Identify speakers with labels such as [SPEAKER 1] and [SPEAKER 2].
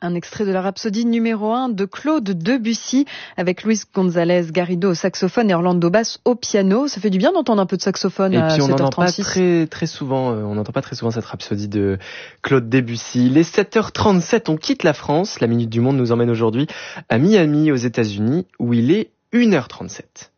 [SPEAKER 1] Un extrait de la Rhapsodie numéro 1 de Claude Debussy avec Luis González Garrido au saxophone et Orlando Bass au piano. Ça fait du bien d'entendre un peu de saxophone à 7h36.
[SPEAKER 2] Et puis on n'entend pas très souvent, cette Rhapsodie de Claude Debussy. Les 7h37, on quitte la France. La Minute du Monde nous emmène aujourd'hui à Miami, aux États-Unis, où il est 1h37.